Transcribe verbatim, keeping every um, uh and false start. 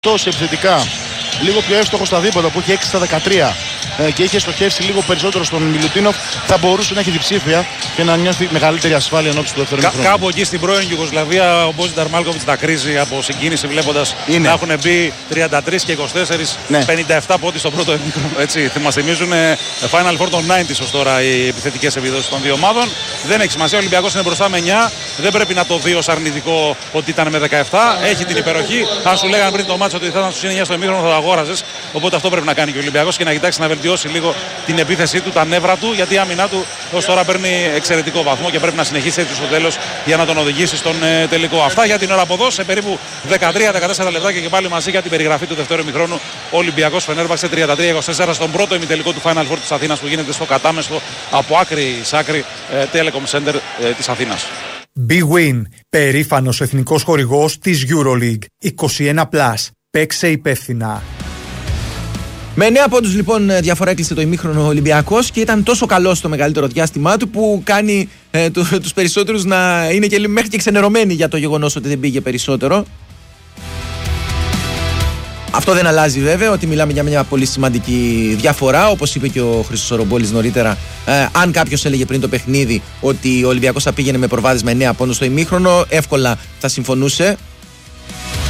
τόσο επιθετικά, λίγο πιο εύστοχο στα δίποτα που έχει έξι στα δεκατρία και είχε στοχεύσει λίγο περισσότερο στον Μιλουτίνοφ, θα μπορούσε να έχει διψήφια και να νιώθει μεγαλύτερη ασφάλεια ενώπιση του δεύτερου ημιχρόνου. Κάπου εκεί στην πρώην Ιουγκοσλαβία ο Μπόζινταρ Μάλκοβιτς τα κρίζει από συγκίνηση, βλέποντας να έχουν μπει τριάντα τρία και είκοσι τέσσερα, ναι. πενήντα επτά πόντοι στον πρώτο ημίχρονο. Έτσι, μας θυμίζουν Final Four των ενενήντα ως τώρα οι επιθετικές επιδόσεις των δύο ομάδων. Δεν έχει σημασία, ο Ολυμπιακός είναι μπροστά με εννιά. Δεν πρέπει να το δει ως αρνητικό ότι ήταν με δεκαεπτά. Έχει την υπεροχή. Αν σου λέγανε πριν το μάτσο ότι θα ήταν στους εννιά στο ημίχρονο, θα το αγόραζες. Οπότε αυτό πρέπει να κάνει και ο Ολυμπιακός και να κοιτάξει να βελτιώσει λίγο την επίθεσή του, τα νεύρα του, γιατί η άμυνά του ως τώρα παίρνει εξαιρετικό βαθμό και πρέπει να συνεχίσει έτσι στο τέλος για να τον οδηγήσει στον ε, τελικό. Αυτά για την ώρα από εδώ, σε περίπου δεκατρία δεκατέσσερα λεπτάκια και πάλι μαζί για την περιγραφή του δεύτερου ημιχρόνου. Ο Ολυμπιακός Φενέρμπαξε τριάντα τρία είκοσι τέσσερα στον πρώτο ημιτελικό του Final Four της Αθήνας που γίνεται στο κατάμεστο από άκρη σ' άκρη ε, Telecom Center ε, της Αθήνας. Big Win, περήφανος εθνικός χορηγός της EuroLeague. είκοσι ένα συν. Παίξε υπεύθυνα. Με εννέα πόντους λοιπόν διαφορά έκλεισε το ημίχρονο Ολυμπιακός και ήταν τόσο καλός στο μεγαλύτερο διάστημά του που κάνει ε, του, τους περισσότερους να είναι και μέχρι και ξενερωμένοι για το γεγονός ότι δεν πήγε περισσότερο. Αυτό δεν αλλάζει βέβαια ότι μιλάμε για μια πολύ σημαντική διαφορά. Όπως είπε και ο Χρήστος Ορομπόλης νωρίτερα, ε, αν κάποιος έλεγε πριν το παιχνίδι ότι ο Ολυμπιακός θα πήγαινε με προβάδισμα εννέα πόντους στο ημίχρονο, εύκολα θα συμφωνούσε.